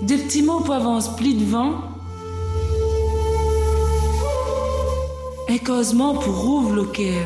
Des petits mots pour avance pli devant. Et causement pour rouvre le cœur.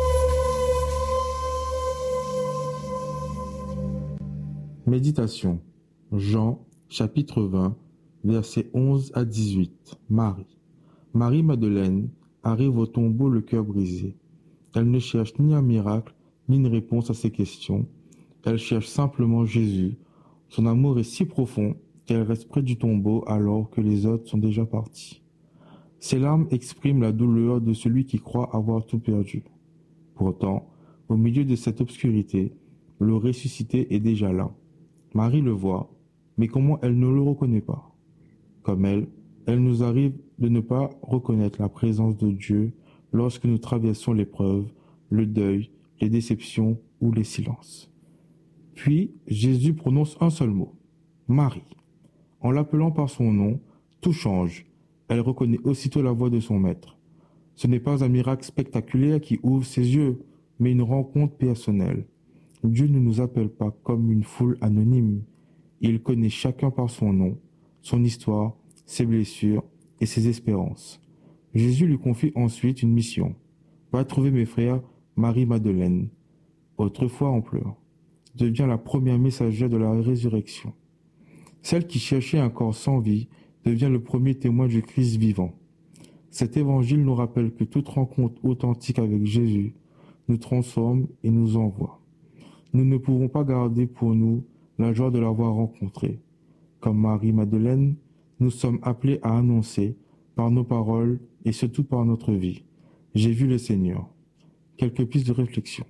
Méditation. Jean, chapitre 20, versets 11 à 18. Marie-Madeleine arrive au tombeau le cœur brisé. Elle ne cherche ni un miracle, ni une réponse à ses questions. Elle cherche simplement Jésus. Son amour est si profond qu'elle reste près du tombeau alors que les autres sont déjà partis. Ses larmes expriment la douleur de celui qui croit avoir tout perdu. Pourtant, au milieu de cette obscurité, le ressuscité est déjà là. Marie le voit, mais comment elle ne le reconnaît pas? Comme elle nous arrive de ne pas reconnaître la présence de Dieu lorsque nous traversons l'épreuve, le deuil, les déceptions ou les silences. Puis, Jésus prononce un seul mot, Marie. En l'appelant par son nom, tout change. Elle reconnaît aussitôt la voix de son maître. Ce n'est pas un miracle spectaculaire qui ouvre ses yeux, mais une rencontre personnelle. Dieu ne nous appelle pas comme une foule anonyme. Il connaît chacun par son nom, son histoire, ses blessures et ses espérances. Jésus lui confie ensuite une mission. Va trouver mes frères Marie-Madeleine, autrefois en pleurs, devient la première messagère de la résurrection. Celle qui cherchait un corps sans vie devient le premier témoin du Christ vivant. Cet évangile nous rappelle que toute rencontre authentique avec Jésus nous transforme et nous envoie. Nous ne pouvons pas garder pour nous la joie de l'avoir rencontré. Comme Marie-Madeleine, nous sommes appelés à annoncer, par nos paroles et surtout par notre vie, j'ai vu le Seigneur. Quelques pistes de réflexion.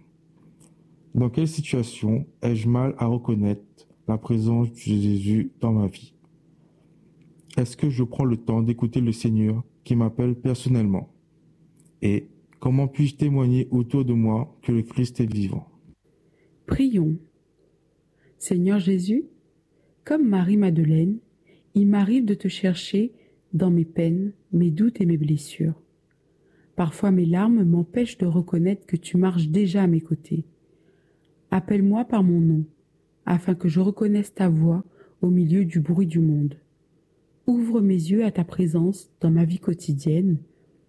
Dans quelle situation ai-je mal à reconnaître la présence de Jésus dans ma vie? Est-ce que je prends le temps d'écouter le Seigneur qui m'appelle personnellement? Et comment puis-je témoigner autour de moi que le Christ est vivant? Prions. Seigneur Jésus, comme Marie-Madeleine, il m'arrive de te chercher dans mes peines, mes doutes et mes blessures. Parfois mes larmes m'empêchent de reconnaître que tu marches déjà à mes côtés. Appelle-moi par mon nom, afin que je reconnaisse ta voix au milieu du bruit du monde. Ouvre mes yeux à ta présence dans ma vie quotidienne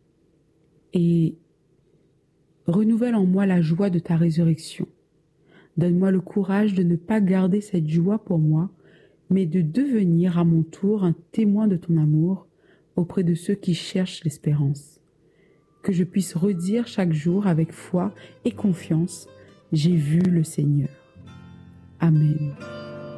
et renouvelle en moi la joie de ta résurrection. Donne-moi le courage de ne pas garder cette joie pour moi, mais de devenir à mon tour un témoin de ton amour auprès de ceux qui cherchent l'espérance. Que je puisse redire chaque jour avec foi et confiance, j'ai vu le Seigneur. Amen.